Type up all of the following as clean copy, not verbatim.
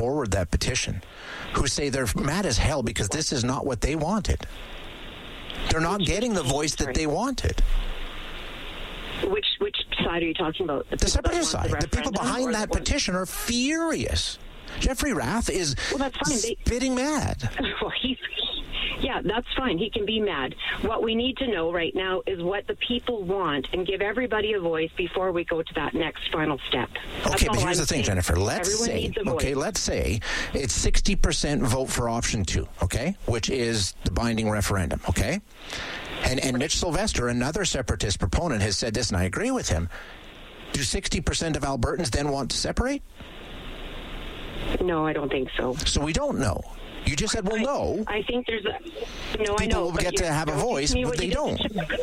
forward that petition who say they're mad as hell because this is not what they wanted. They're not getting the voice that they wanted. Which side are you talking about? The separatist side. The people behind that petition are furious. Jeffrey Rath is spitting mad. Well, yeah, that's fine. He can be mad. What we need to know right now is what the people want and give everybody a voice before we go to that next final step. Okay, but here's the thing, Jennifer. Let's say it's 60% vote for option 2, okay, which is the binding referendum, okay? And Mitch Sylvester, another separatist proponent, has said this, and I agree with him. Do 60% of Albertans then want to separate? No, I don't think so. So we don't know. You just said, well, no. I think there's a... No, people I know. Will get to have a voice, but they don't.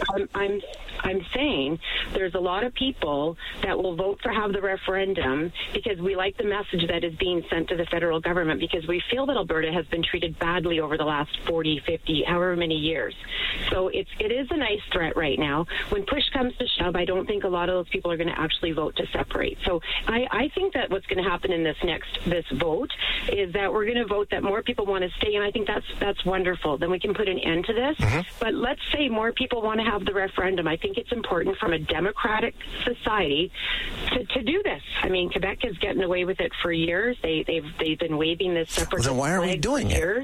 I'm saying there's a lot of people that will vote for have the referendum because we like the message that is being sent to the federal government, because we feel that Alberta has been treated badly over the last 40, 50, however many years. So it is a nice threat right now. When push comes to shove, I don't think a lot of those people are going to actually vote to separate. So I think that what's going to happen in this vote is that we're going to vote that more people want to stay, and I think that's wonderful. Then we can put an end to this. Mm-hmm. But let's say more people want to have the referendum. I think it's important from a democratic society to do this. I mean, Quebec is getting away with it for years. They've been waving this separatist flag. Then why are we doing it?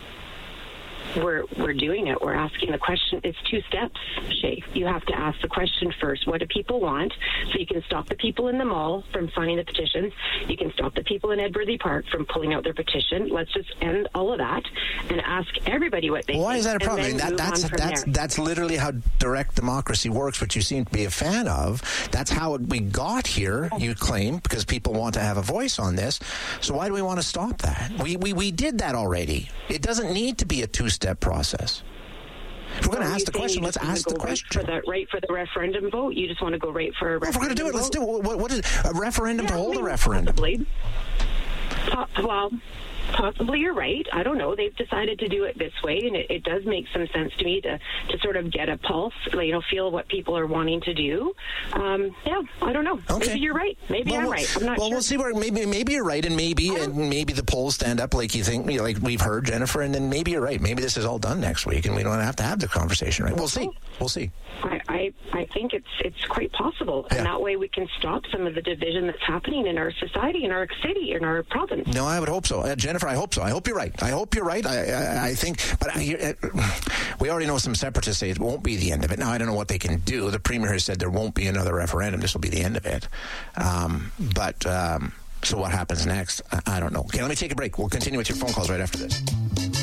We're doing it. We're asking the question. It's 2 steps, Shay. You have to ask the question first. What do people want? So you can stop the people in the mall from signing the petitions. You can stop the people in Edworthy Park from pulling out their petition. Let's just end all of that and ask everybody what they think. Why is that a problem? That's literally how direct democracy works, which you seem to be a fan of. That's how we got here, you claim, because people want to have a voice on this. So why do we want to stop that? We did that already. It doesn't need to be a 2-step process. If we're going to ask the question, let's ask the question. Right for the referendum vote? You just want to go right for a referendum vote? If we're going to do it, let's do it. What is a referendum to hold a referendum? Possibly. Possibly you're right. I don't know. They've decided to do it this way, and it does make some sense to me to sort of get a pulse, feel what people are wanting to do. Yeah, I don't know. Okay. Maybe you're right. Maybe I'm right. I'm not sure. Well, we'll see where maybe you're right, and maybe the polls stand up like you think, like we've heard, Jennifer, and then maybe you're right. Maybe this is all done next week, and we don't have to have the conversation, right? We'll see. We'll see. I think it's quite possible, and that way we can stop some of the division that's happening in our society, in our city, in our province. No, I would hope so, Jennifer. I hope so. I hope you're right. I think, but we already know some separatists say it won't be the end of it. Now I don't know what they can do. The premier has said there won't be another referendum. This will be the end of it. So what happens next? I don't know. Okay, let me take a break. We'll continue with your phone calls right after this.